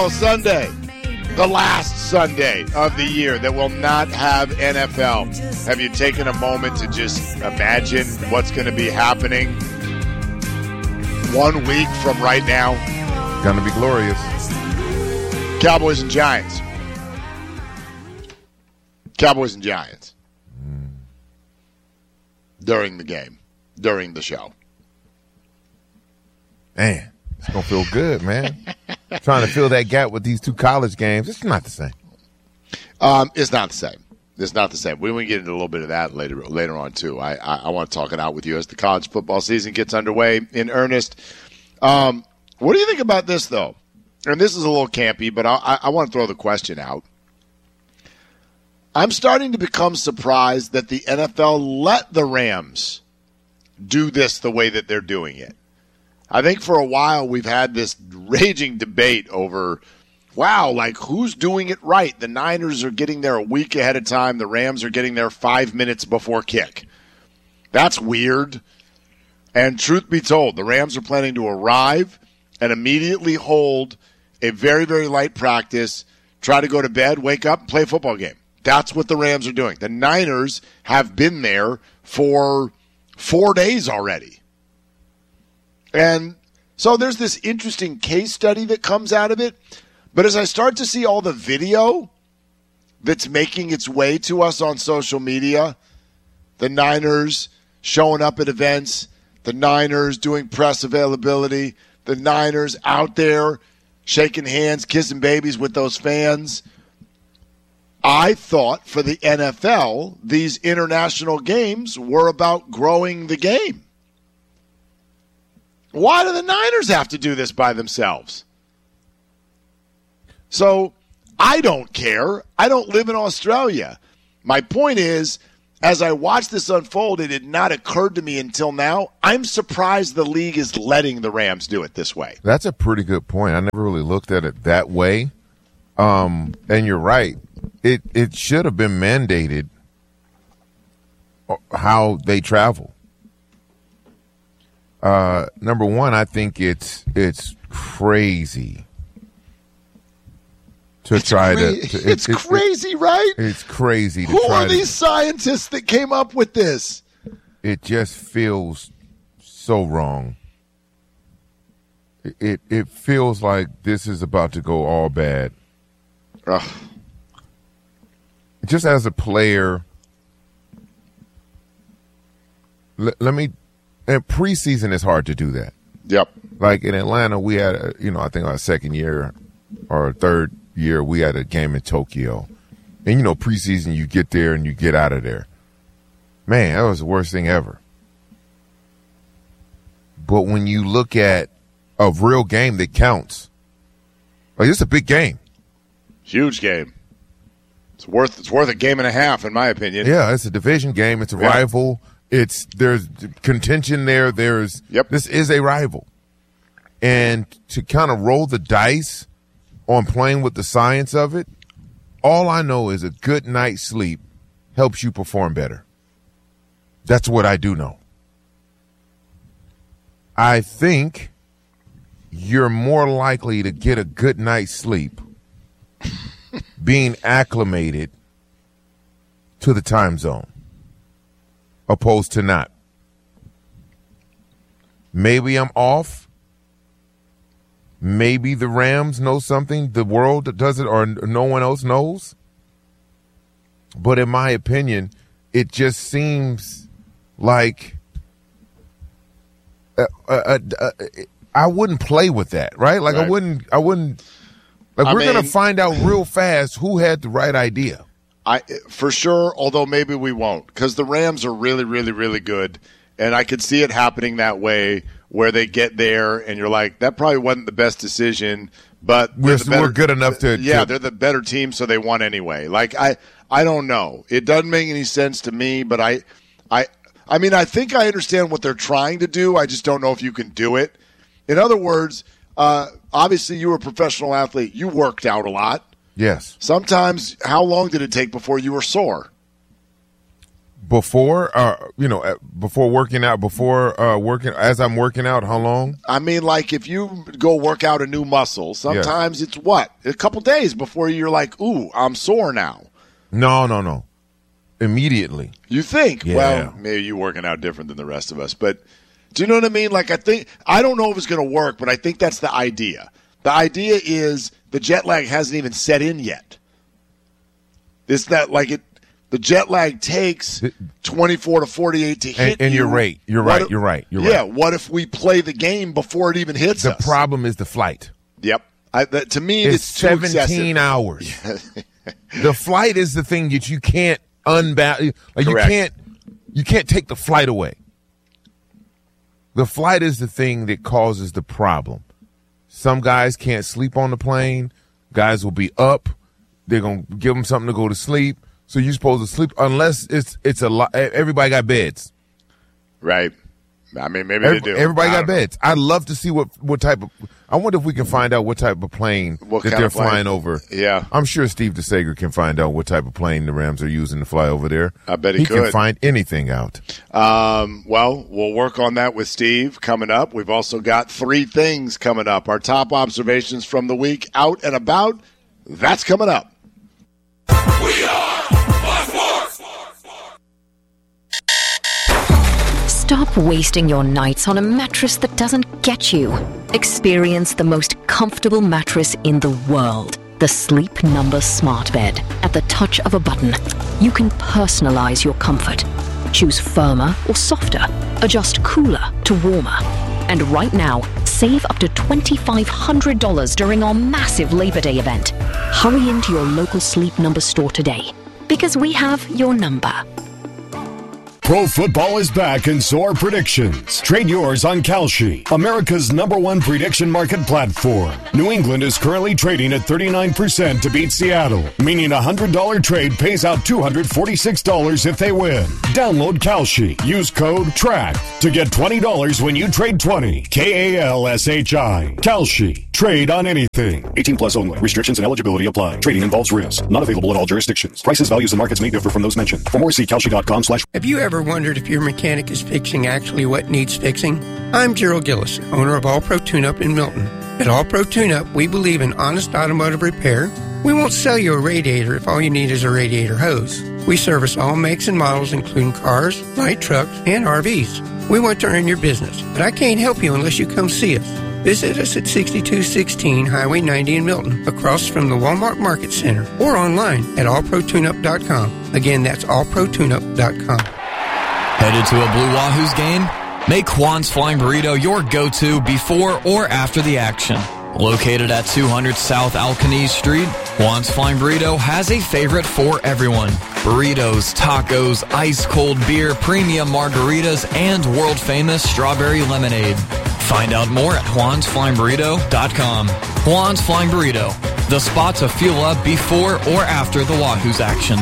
Sunday, the last Sunday of the year that will not have NFL. Have you taken a moment to just imagine what's going to be happening 1 week from right now? Going to be glorious. Cowboys and Giants. Cowboys and Giants. During the game. During the show. Man, it's going to feel good, man. Trying to fill that gap with these two college games. It's not the same. It's not the same. It's not the same. We will get into a little bit of that later on, too. I want to talk it out with you as the college football season gets underway in earnest. What do you think about this, though? And this is a little campy, but I want to throw the question out. I'm starting to become surprised that the NFL let the Rams do this the way that they're doing it. I think for a while we've had this raging debate over, wow, like who's doing it right? The Niners are getting there a week ahead of time. The Rams are getting there 5 minutes before kick. That's weird. And truth be told, the Rams are planning to arrive and immediately hold a very, very light practice, try to go to bed, wake up, and play a football game. That's what the Rams are doing. The Niners have been there for 4 days already. And so there's this interesting case study that comes out of it. But as I start to see all the video that's making its way to us on social media, the Niners showing up at events, the Niners doing press availability, the Niners out there shaking hands, kissing babies with those fans, I thought for the NFL, these international games were about growing the game. Why do the Niners have to do this by themselves? So I don't care. I don't live in Australia. My point is, as I watch this unfold, it had not occurred to me until now. I'm surprised the league is letting the Rams do it this way. That's a pretty good point. I never really looked at it that way. And you're right. It should have been mandated how they travel. Number one, I think it's crazy to try to. It's crazy, right? It's crazy. Who are these scientists that came up with this? It just feels so wrong. It feels like this is about to go all bad. Ugh. Just as a player, let me. And preseason is hard to do that. Yep. Like in Atlanta, we had, I think our second year or third year, we had a game in Tokyo. And, preseason, you get there and you get out of there. Man, that was the worst thing ever. But when you look at a real game that counts, like it's a big game. Huge game. It's worth a game and a half, in my opinion. Yeah, it's a division game. It's a rival. There's contention there. This is a rival. And to kind of roll the dice on playing with the science of it, all I know is a good night's sleep helps you perform better. That's what I do know. I think you're more likely to get a good night's sleep being acclimated to the time zone opposed to not. Maybe I'm off. Maybe the Rams know something the world doesn't or no one else knows. But in my opinion, it just seems like I wouldn't play with that, right? Like right. I wouldn't like we're going to find out real fast who had the right idea. For sure, although maybe we won't, because the Rams are really, really, really good, and I could see it happening that way where they get there and you're like, that probably wasn't the best decision, but we're good enough to. Yeah, they're the better team, so they won anyway. Like I don't know. It doesn't make any sense to me, but I mean, I think I understand what they're trying to do. I just don't know if you can do it. In other words, obviously you were a professional athlete. You worked out a lot. Yes. Sometimes, how long did it take before you were sore? before working out, as I'm working out, how long? I mean, like if you go work out a new muscle, sometimes it's a couple days before you're like, ooh, I'm sore now. No. Immediately. You think? Yeah. Well, maybe you're working out different than the rest of us, but do you know what I mean? Like I don't know if it's going to work, but I think that's the idea. The idea is the jet lag hasn't even set in yet. The jet lag takes 24 to 48 to hit and you. You're right. Yeah, what if we play the game before it even hits us? The problem is the flight. Yep. To me, it's 17 hours. The flight is the thing that you can't unbound. Like you can't take the flight away. The flight is the thing that causes the problem. Some guys can't sleep on the plane. Guys will be up. They're going to give them something to go to sleep. So you're supposed to sleep unless it's a lot. Everybody got beds. Right. I mean, maybe they do. Everybody got beds. I'd love to see what type of – I wonder if we can find out what type of plane that they're flying over. Yeah. I'm sure Steve DeSager can find out what type of plane the Rams are using to fly over there. I bet he could. He can find anything out. Well, we'll work on that with Steve coming up. We've also got 3 things coming up. Our top observations from the week out and about. That's coming up. We are Stop wasting your nights on a mattress that doesn't get you. Experience the most comfortable mattress in the world. The Sleep Number Smart Bed. At the touch of a button, you can personalize your comfort. Choose firmer or softer. Adjust cooler to warmer. And right now, save up to $2,500 during our massive Labor Day event. Hurry into your local Sleep Number store today, because we have your number. Pro football is back and so are predictions. Trade yours on Kalshi, America's #1 prediction market platform. New England is currently trading at 39% to beat Seattle, meaning a $100 trade pays out $246 if they win. Download Kalshi. Use code TRACK to get $20 when you trade 20. KALSHI. Kalshi. Trade on anything. 18 plus only. Restrictions and eligibility apply. Trading involves risk. Not available in all jurisdictions. Prices, values, and markets may differ from those mentioned. For more, see Kalshi.com/. Have you ever wondered if your mechanic is fixing actually what needs fixing? I'm Gerald Gillis, owner of All Pro Tune-Up in Milton. At All Pro Tune-Up, we believe in honest automotive repair. We won't sell you a radiator if all you need is a radiator hose. We service all makes and models, including cars, light trucks, and RVs. We want to earn your business, but I can't help you unless you come see us. Visit us at 6216 Highway 90 in Milton, across from the Walmart Market Center, or online at allprotунeup.com. Again, that's allprotунeup.com. Headed to a Blue Wahoos game? Make Juan's Flying Burrito your go-to before or after the action. Located at 200 South Alcanese Street, Juan's Flying Burrito has a favorite for everyone. Burritos, tacos, ice-cold beer, premium margaritas, and world-famous strawberry lemonade. Find out more at juansflyingburrito.com. Juan's Flying Burrito, the spot to fuel up before or after the Wahoos action.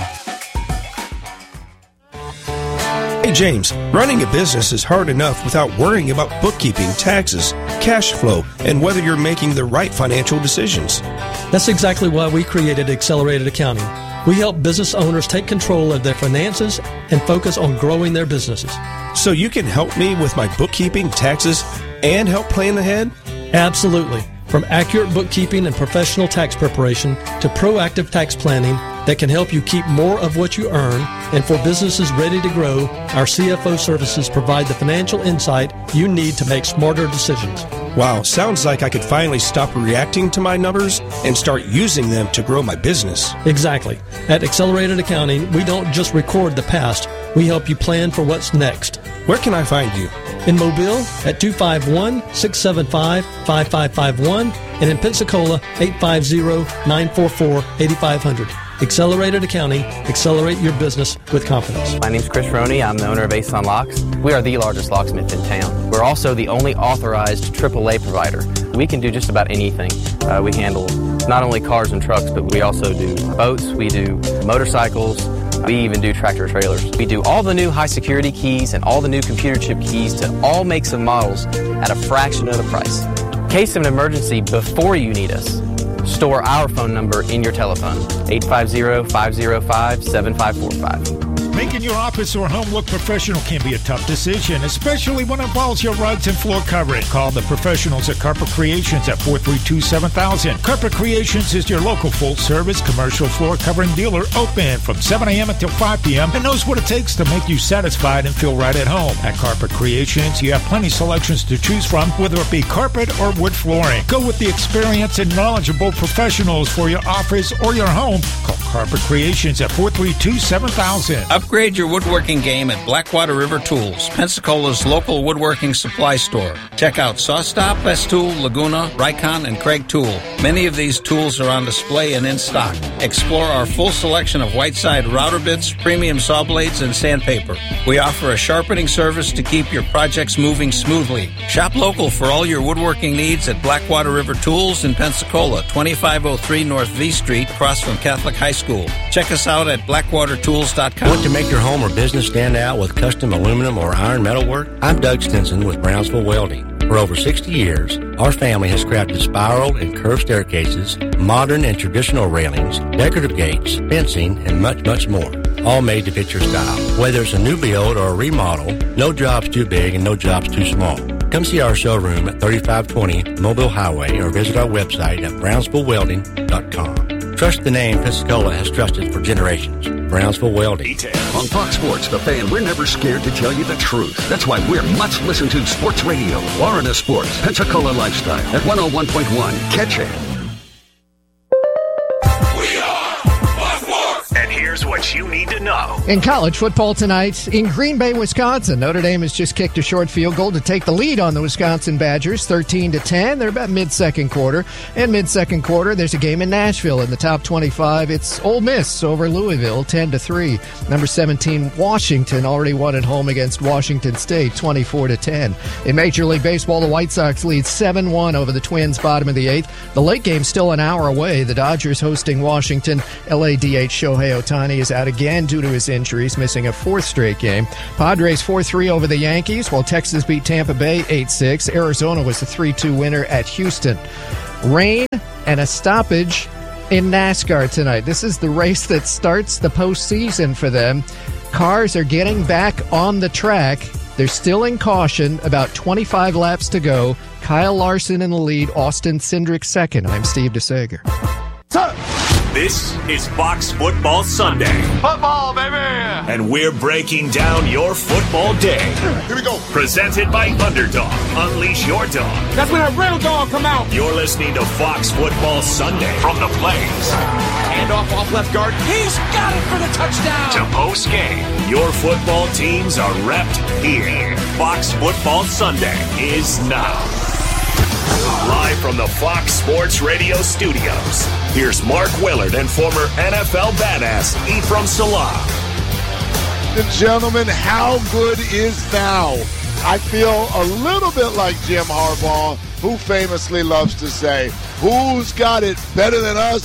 Hey James, running a business is hard enough without worrying about bookkeeping, taxes, cash flow, and whether you're making the right financial decisions. That's exactly why we created Accelerated Accounting. We help business owners take control of their finances and focus on growing their businesses. So you can help me with my bookkeeping, taxes, and help plan ahead? Absolutely. From accurate bookkeeping and professional tax preparation to proactive tax planning that can help you keep more of what you earn, and for businesses ready to grow, our CFO services provide the financial insight you need to make smarter decisions. Wow, sounds like I could finally stop reacting to my numbers and start using them to grow my business. Exactly. At Accelerated Accounting, we don't just record the past, we help you plan for what's next. Where can I find you? In Mobile at 251-675-5551 and in Pensacola 850-944-8500. Accelerated Accounting, accelerate your business with confidence. My name's Chris Roney. I'm the owner of Ace on Locks. We are the largest locksmith in town. We're also the only authorized AAA provider. We can do just about anything. We handle not only cars and trucks, but we also do boats, we do motorcycles, we even do tractor trailers. We do all the new high security keys and all the new computer chip keys to all makes and models at a fraction of the price. In case of an emergency before you need us, store our phone number in your telephone, 850-505-7545. Making your office or home look professional can be a tough decision, especially when it involves your rugs and floor covering. Call the professionals at Carpet Creations at 432-7000. Carpet Creations is your local full-service commercial floor covering dealer, open from 7 a.m. until 5 p.m. and knows what it takes to make you satisfied and feel right at home. At Carpet Creations, you have plenty of selections to choose from, whether it be carpet or wood flooring. Go with the experienced and knowledgeable professionals for your office or your home. Call Carpet Creations at 432-7000. Upgrade your woodworking game at Blackwater River Tools, Pensacola's local woodworking supply store. Check out SawStop, Festool, Laguna, Rikon, and Craig Tool. Many of these tools are on display and in stock. Explore our full selection of Whiteside router bits, premium saw blades, and sandpaper. We offer a sharpening service to keep your projects moving smoothly. Shop local for all your woodworking needs at Blackwater River Tools in Pensacola, 2503 North V Street, across from Catholic High School. Check us out at blackwatertools.com. Want to make your home or business stand out with custom aluminum or iron metal work? I'm Doug Stinson with Brownsville Welding. For over 60 years, our family has crafted spiral and curved staircases, modern and traditional railings, decorative gates, fencing, and much, much more. All made to fit your style. Whether it's a new build or a remodel, no job's too big and no job's too small. Come see our showroom at 3520 Mobile Highway or visit our website at brownsvillewelding.com. Trust the name Pensacola has trusted for generations. Brownsville Welding. On Fox Sports, The Fan, we're never scared to tell you the truth. That's why we're much listened to sports radio. Florida Sports, Pensacola Lifestyle at 101.1. Catch it. Here's what you need to know. In college football tonight in Green Bay, Wisconsin, Notre Dame has just kicked a short field goal to take the lead on the Wisconsin Badgers, 13-10. They're about mid-second quarter. And mid-second quarter, there's a game in Nashville in the top 25. It's Ole Miss over Louisville, 10-3. Number 17, Washington, already won at home against Washington State, 24-10. In Major League Baseball, the White Sox lead 7-1 over the Twins, bottom of the eighth. The late game's still an hour away. The Dodgers hosting Washington. LADH Shohei Ohtani is out again due to his injuries, missing a fourth straight game. Padres 4-3 over the Yankees, while Texas beat Tampa Bay 8-6. Arizona was the 3-2 winner at Houston. Rain and a stoppage in NASCAR tonight. This is the race that starts the postseason for them. Cars are getting back on the track. They're still in caution, about 25 laps to go. Kyle Larson in the lead, Austin Cindric second. I'm Steve DeSager. This is Fox Football Sunday. Football, baby! And we're breaking down your football day. Here we go. Presented by Underdog. Unleash your dog. That's when a real dog come out. You're listening to Fox Football Sunday from the Blaze. Hand off left guard. He's got it for the touchdown. To post game. Your football teams are repped here. Fox Football Sunday is now. Live from the Fox Sports Radio studios, here's Mark Willard and former NFL badass Ephraim Salah. And gentlemen, how good is now? I feel a little bit like Jim Harbaugh, who famously loves to say, who's got it better than us?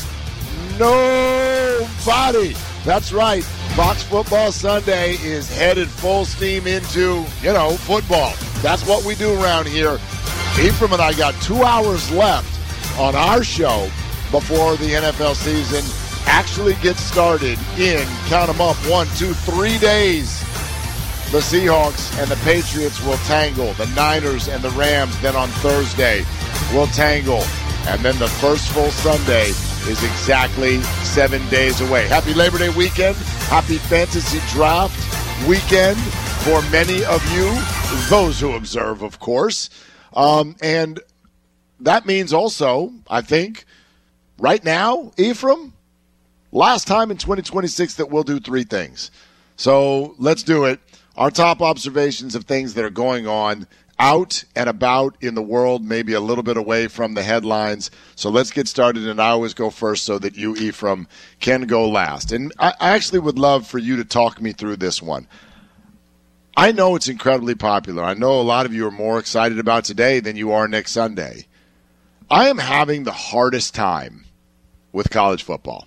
Nobody. That's right. Fox Football Sunday is headed full steam into, football. That's what we do around here. Ephraim and I got 2 hours left on our show before the NFL season actually gets started in, count them up, 1, 2, 3 days. The Seahawks and the Patriots will tangle. The Niners and the Rams then on Thursday will tangle. And then the first full Sunday is exactly 7 days away. Happy Labor Day weekend. Happy Fantasy Draft weekend for many of you, those who observe, of course. And that means also, I think, right now, Ephraim, last time in 2026 that we'll do three things. So let's do it. Our top observations of things that are going on out and about in the world, maybe a little bit away from the headlines. So let's get started, and I always go first so that you, Ephraim, can go last. And I actually would love for you to talk me through this one. I know it's incredibly popular. I know a lot of you are more excited about today than you are next Sunday. I am having the hardest time with college football.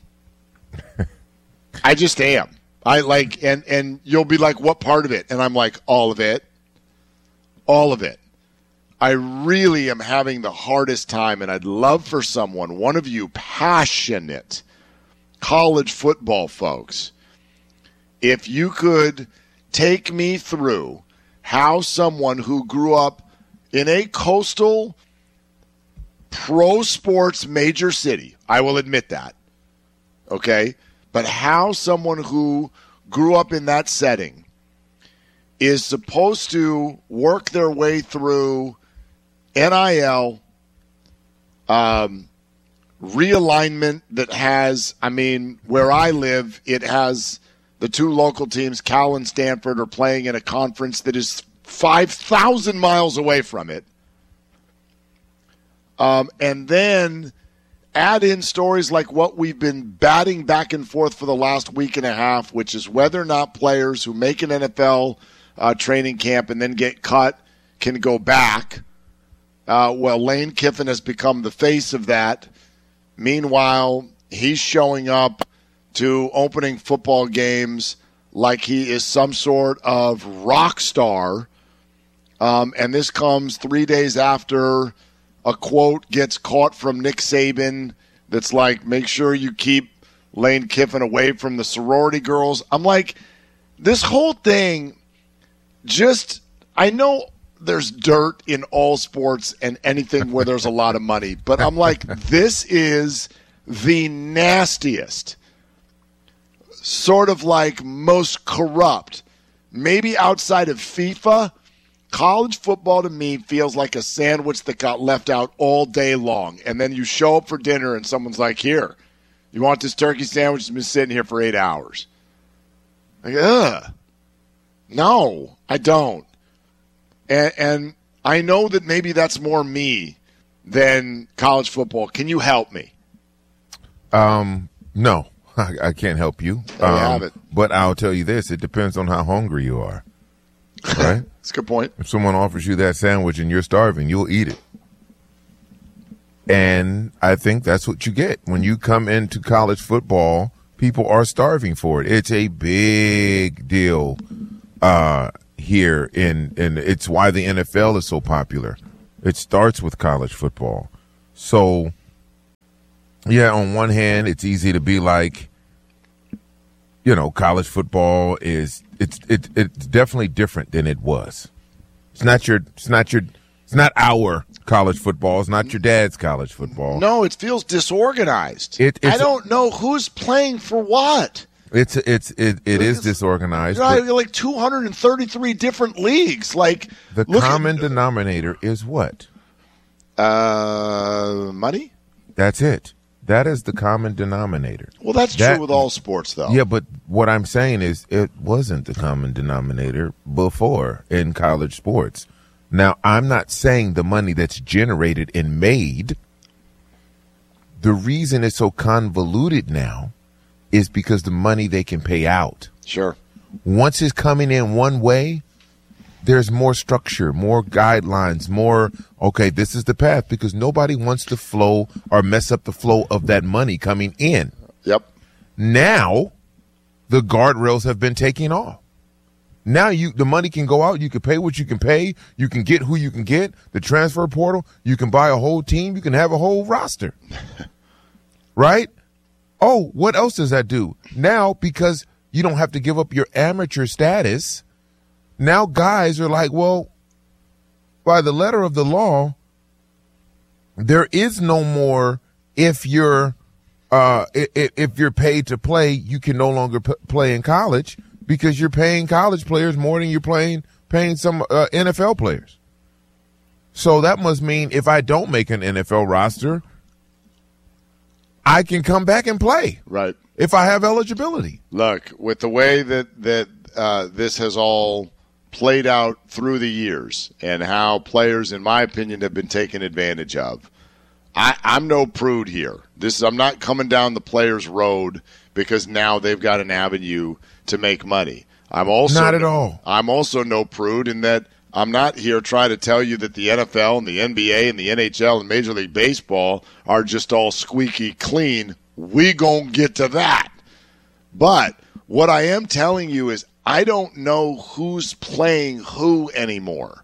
I just am. And you'll be like, what part of it? And I'm like, all of it. All of it. I really am having the hardest time, and I'd love for someone, one of you passionate college football folks, if you could take me through how someone who grew up in a coastal pro sports major city, I will admit that, okay, but how someone who grew up in that setting is supposed to work their way through NIL, realignment that has, where I live, it has the two local teams, Cal and Stanford, are playing in a conference that is 5,000 miles away from it. And then add in stories like what we've been batting back and forth for the last week and a half, which is whether or not players who make an NFL training camp and then get cut can go back. Well, Lane Kiffin has become the face of that. Meanwhile, he's showing up to opening football games like he is some sort of rock star. And this comes 3 days after a quote gets caught from Nick Saban that's like, make sure you keep Lane Kiffin away from the sorority girls. I'm like, this whole thing just, I know there's dirt in all sports and anything where there's a lot of money, but I'm like, this is the nastiest, sort of like most corrupt, maybe outside of FIFA. College football to me feels like a sandwich that got left out all day long. And then you show up for dinner and someone's like, here, you want this turkey sandwich? It's been sitting here for 8 hours. Like, no, I don't. And I know that maybe that's more me than college football. Can you help me? No, I can't help you. There you have it. But I'll tell you this. It depends on how hungry you are. Right? That's a good point. If someone offers you that sandwich and you're starving, you'll eat it. And I think that's what you get. When you come into college football, people are starving for it. It's a big deal here, and it's why the NFL is so popular. It starts with college football. So, yeah, on one hand, it's easy to be like, college football is it's definitely different than it was. It's not our college football. It's not your dad's college football. No, it feels disorganized. I don't know who's playing for what. It is disorganized. Like 233 different leagues. Like the common denominator is what? Money. That's it. That is the common denominator. Well, that's true with all sports, though. Yeah, but what I'm saying is it wasn't the common denominator before in college sports. Now, I'm not saying the money that's generated and made. The reason it's so convoluted now is because the money they can pay out. Sure. Once it's coming in one way, there's more structure, more guidelines, more, okay, this is the path, because nobody wants to flow or mess up the flow of that money coming in. Yep. Now, the guardrails have been taken off. Now the money can go out. You can pay what you can pay. You can get who you can get. The transfer portal, you can buy a whole team. You can have a whole roster. Right? Oh, what else does that do? Now, because you don't have to give up your amateur status, now guys are like, well, by the letter of the law, there is no more if you're paid to play, you can no longer play in college because you're paying college players more than you're paying some NFL players. So that must mean if I don't make an NFL roster, I can come back and play. Right. If I have eligibility. Look, with the way that this has all played out through the years and how players, in my opinion, have been taken advantage of, I'm no prude here. I'm not coming down the players' road because now they've got an avenue to make money. Not at all. I'm also no prude in that I'm not here trying to tell you that the NFL and the NBA and the NHL and Major League Baseball are just all squeaky clean. We gonna get to that. But what I am telling you is I don't know who's playing who anymore.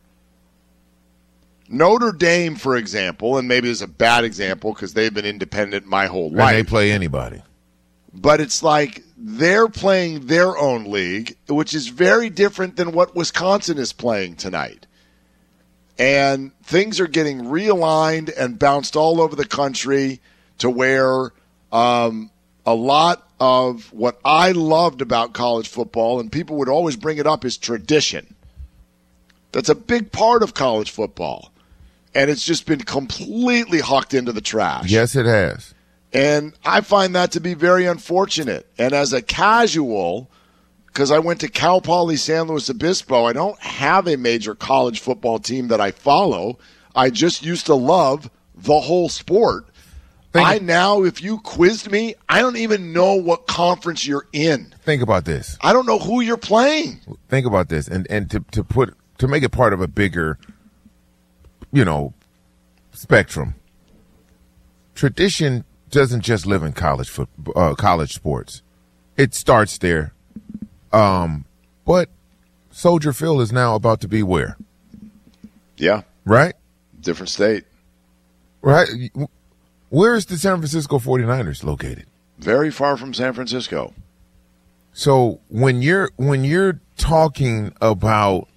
Notre Dame, for example, and maybe it's a bad example because they've been independent my whole life. And they play anybody. But it's like they're playing their own league, which is very different than what Wisconsin is playing tonight. And things are getting realigned and bounced all over the country to where a lot of what I loved about college football, and people would always bring it up, is tradition. That's a big part of college football. And it's just been completely hucked into the trash. Yes, it has. And I find that to be very unfortunate. And as a casual, because I went to Cal Poly San Luis Obispo, I don't have a major college football team that I follow. I just used to love the whole sport. Now, if you quizzed me, I don't even know what conference you're in. Think about this. I don't know who you're playing. Think about this. And to make it part of a bigger, spectrum. Tradition doesn't just live in college sports. It starts there. But Soldier Field is now about to be where? Yeah. Right? Different state. Right? Where is the San Francisco 49ers located? Very far from San Francisco. So when you're talking about,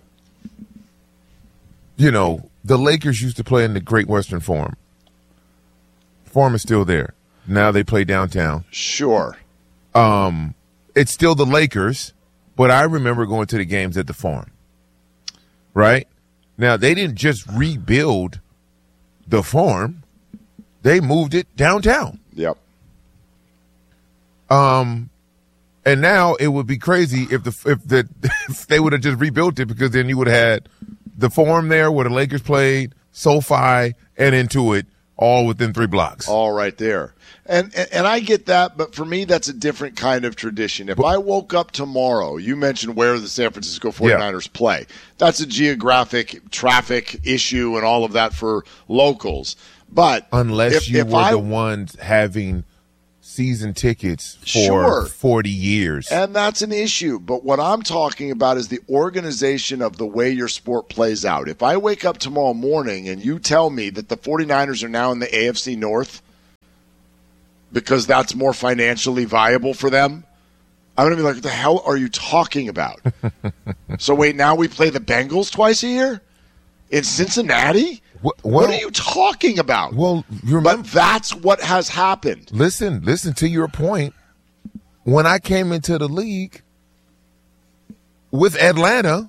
the Lakers used to play in the Great Western Forum. Forum is still there. Now they play downtown. Sure. It's still the Lakers, but I remember going to the games at the Forum. Right? Now, they didn't just rebuild the Forum. They moved it downtown. Yep. And now it would be crazy if they would have just rebuilt it, because then you would have had the Forum there where the Lakers played, SoFi, and Intuit, all within 3 blocks. All right there. And I get that, but for me, that's a different kind of tradition. If I woke up tomorrow, you mentioned where the San Francisco 49ers play. That's a geographic traffic issue and all of that for locals. But unless you were the ones having season tickets for 40 years. And that's an issue. But what I'm talking about is the organization of the way your sport plays out. If I wake up tomorrow morning and you tell me that the 49ers are now in the AFC North because that's more financially viable for them, I'm going to be like, what the hell are you talking about? So wait, now we play the Bengals twice a year? In Cincinnati? What are you talking about? Well, but that's what has happened. Listen to your point. When I came into the league with Atlanta,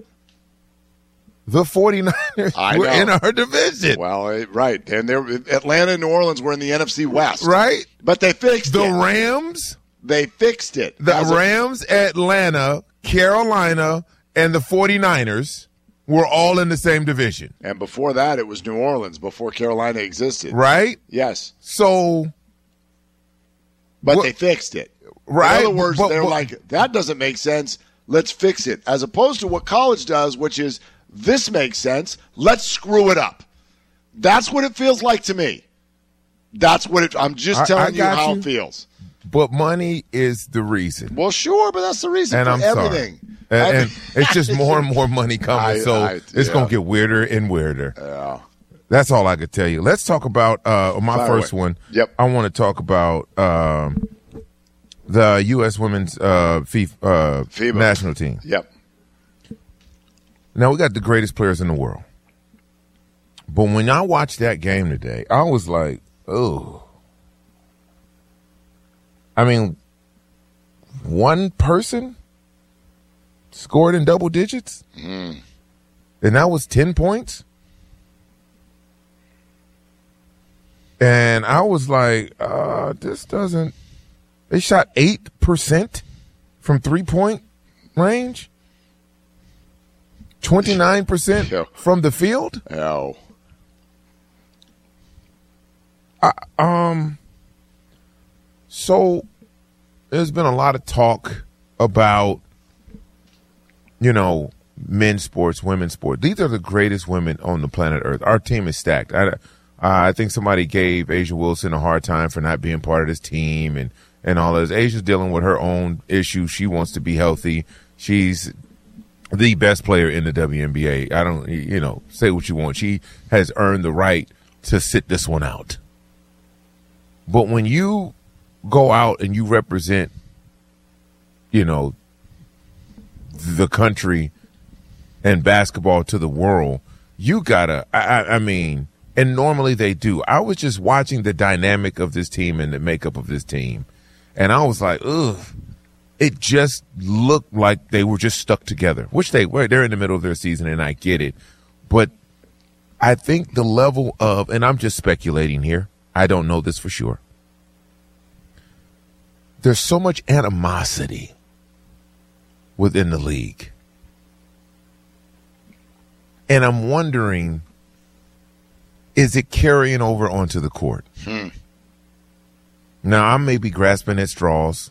the 49ers were in our division. Well, right. And Atlanta and New Orleans were in the NFC West. Right. But they fixed it. The Rams? They fixed it. The Rams, Atlanta, Carolina, and the 49ers were all in the same division. And before that, it was New Orleans, before Carolina existed. Right? Yes. So. But they fixed it. Right. In other words, they're like, that doesn't make sense. Let's fix it. As opposed to what college does, which is, this makes sense. Let's screw it up. That's what it feels like to me. That's what I'm just telling you how it feels. But money is the reason. Well, sure, but that's the reason and for I'm everything. Sorry. And it's just more and more money coming, it's going to get weirder and weirder. Yeah. That's all I could tell you. Let's talk about my first one. Yep. I want to talk about the U.S. Women's FIBA national team. Yep. Now, we got the greatest players in the world. But when I watched that game today, I was like, oh. I mean, one person scored in double digits? And that was 10 points? And I was like, this doesn't – they shot 8% from three-point range? 29% from the field? Oh. So there's been a lot of talk about, men's sports, women's sports. These are the greatest women on the planet Earth. Our team is stacked. I think somebody gave Asia Wilson a hard time for not being part of this team and all this. Asia's dealing with her own issues. She wants to be healthy. She's the best player in the WNBA. I don't, say what you want. She has earned the right to sit this one out. But when you go out and you represent the country and basketball to the world, you gotta, I mean, and normally they do. I was just watching the dynamic of this team and the makeup of this team, and I was like, ugh. It just looked like they were just stuck together, which they were. They're in the middle of their season, and I get it. But I think the level of, and I'm just speculating here, I don't know this for sure. There's so much animosity within the league. And I'm wondering, is it carrying over onto the court? Now, I may be grasping at straws.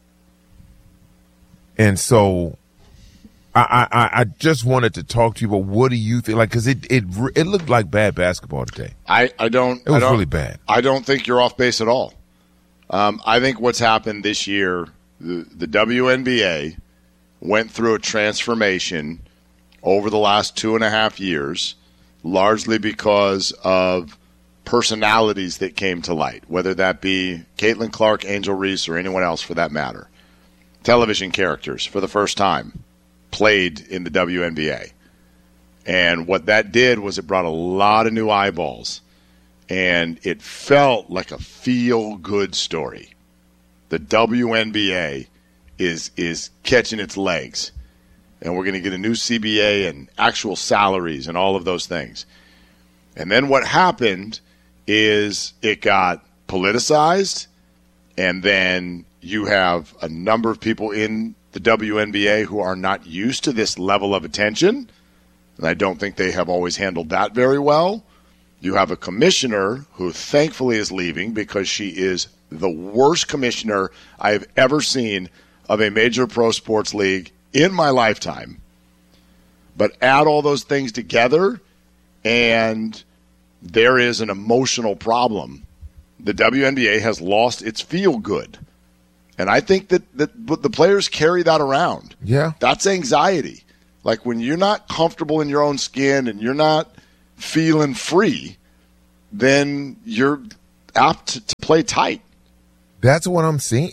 And so I just wanted to talk to you about what do you think? Like, because it looked like bad basketball today. It was really bad. I don't think you're off base at all. I think what's happened this year, the WNBA went through a transformation over the last 2.5 years, largely because of personalities that came to light, whether that be Caitlin Clark, Angel Reese, or anyone else for that matter. Television characters, for the first time, played in the WNBA. And what that did was it brought a lot of new eyeballs. And it felt like a feel-good story. The WNBA is catching its legs. And we're going to get a new CBA and actual salaries and all of those things. And then what happened is it got politicized, and then you have a number of people in the WNBA who are not used to this level of attention, and I don't think they have always handled that very well. You have a commissioner who thankfully is leaving because she is the worst commissioner I have ever seen of a major pro sports league in my lifetime. But add all those things together, and there is an emotional problem. The WNBA has lost its feel-good. And I think that the players carry that around. Yeah. That's anxiety. Like when you're not comfortable in your own skin and you're not feeling free, then you're apt to play tight. That's what I'm seeing.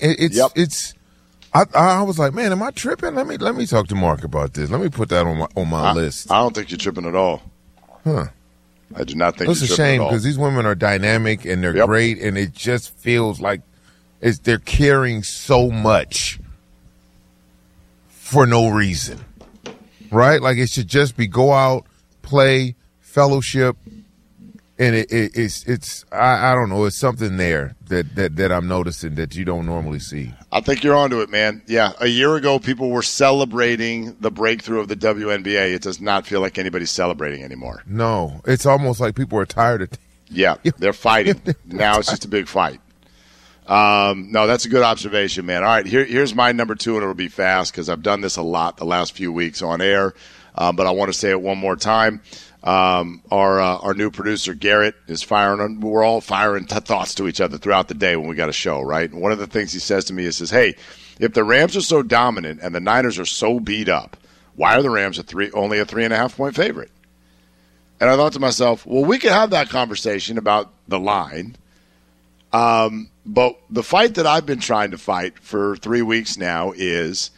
I was like, man, am I tripping? Let me talk to Mark about this. Let me put that on my list. I don't think you're tripping at all. Huh. I do not think it's you're a tripping shame at all. because these women are dynamic and they're great, and it just feels like they're carrying so much for no reason, right? Like it should just be go out, play, fellowship, and it's I don't know, it's something there that I'm noticing that you don't normally see. I think you're onto it, man. Yeah, a year ago people were celebrating the breakthrough of the WNBA. It does not feel like anybody's celebrating anymore. No, it's almost like people are tired of. Yeah, they're fighting. Now it's just a big fight. No, that's a good observation, man. All right, here's my number 2, and it'll be fast because I've done this a lot the last few weeks on air, but I want to say it one more time. Our new producer, Garrett, is firing. We're all firing thoughts to each other throughout the day when we got a show, right? And one of the things he says to me is, hey, if the Rams are so dominant and the Niners are so beat up, why are the Rams only a 3.5-point favorite? And I thought to myself, well, we could have that conversation about the line. But the fight that I've been trying to fight for 3 weeks now is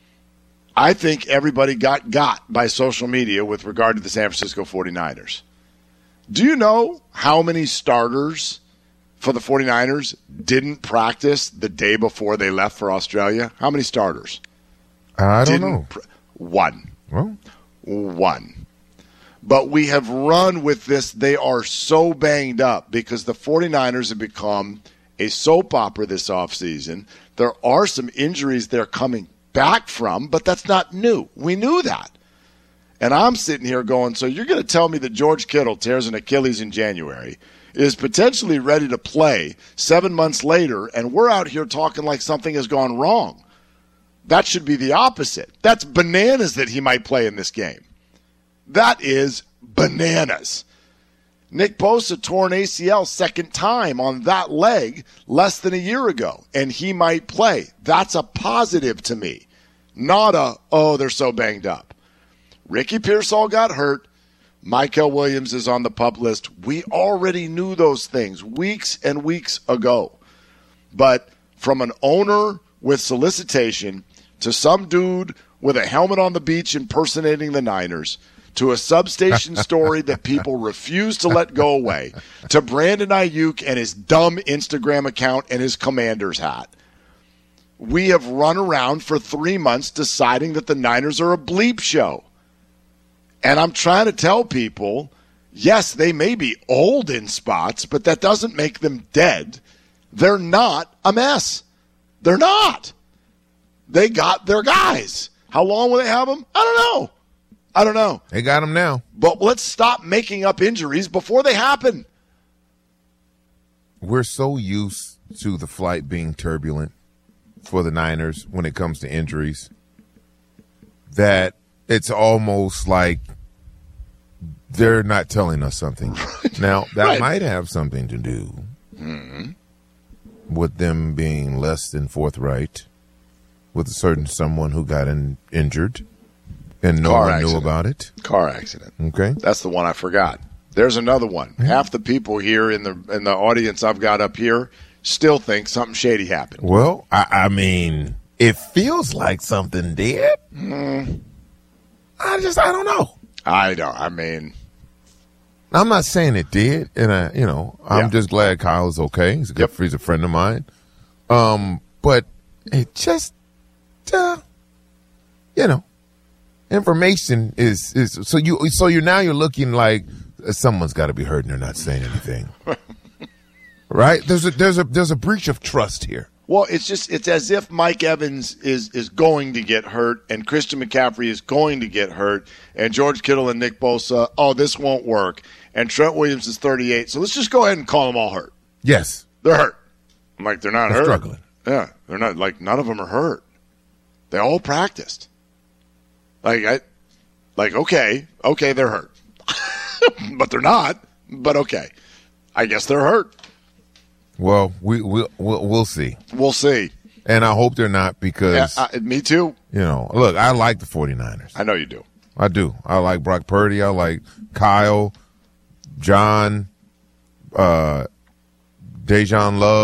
I think everybody got by social media with regard to the San Francisco 49ers. Do you know how many starters for the 49ers didn't practice the day before they left for Australia? How many starters? I don't know. One. Well, one. But we have run with this. They are so banged up because the 49ers have become a soap opera this offseason. There are some injuries they're coming back from, but that's not new. We knew that. And I'm sitting here going, so you're going to tell me that George Kittle tears an Achilles in January, is potentially ready to play 7 months later, and we're out here talking like something has gone wrong. That should be the opposite. That's bananas that he might play in this game. That is bananas. Nick Bosa tore an ACL second time on that leg less than a year ago, and he might play. That's a positive to me, not they're so banged up. Ricky Pearsall got hurt. Michael Williams is on the PUP list. We already knew those things weeks and weeks ago. But from an owner with solicitation to some dude with a helmet on the beach impersonating the Niners, to a substation story that people refuse to let go away, to Brandon Ayuk and his dumb Instagram account and his Commander's hat. We have run around for 3 months deciding that the Niners are a bleep show. And I'm trying to tell people, yes, they may be old in spots, but that doesn't make them dead. They're not a mess. They're not. They got their guys. How long will they have them? I don't know. They got them now. But let's stop making up injuries before they happen. We're so used to the flight being turbulent for the Niners when it comes to injuries that it's almost like they're not telling us something. Now, that might have something to do with them being less than forthright with a certain someone who got injured and no one knew about it. Car accident. Okay. That's the one I forgot. There's another one. Mm-hmm. Half the people here in the audience I've got up here still think something shady happened. Well, I mean, it feels like something did. I don't know. I'm not saying it did, and I'm just glad Kyle is okay. He's a friend of mine. But it just, information is so you're looking like someone's got to be hurt and they're not saying anything, right? There's a breach of trust here. Well, it's as if Mike Evans is going to get hurt and Christian McCaffrey is going to get hurt and George Kittle and Nick Bosa, this won't work. And Trent Williams is 38. So let's just go ahead and call them all hurt. Yes. They're hurt. I'm like, they're not hurt. Struggling. Yeah. They're not, like, none of them are hurt. They all practiced. Okay, they're hurt. But they're not. But okay. I guess they're hurt. Well, we'll see. We'll see. And I hope they're not because. Yeah, me too. Look, I like the 49ers. I know you do. I do. I like Brock Purdy. I like Kyle, John, Dejan Love.